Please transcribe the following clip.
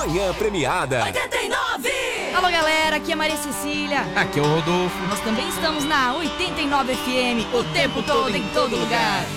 Manhã Premiada. 89! Alô, galera, aqui é Maria Cecília. Aqui é o Rodolfo. Nós também estamos na 89 FM, o tempo todo, em todo lugar.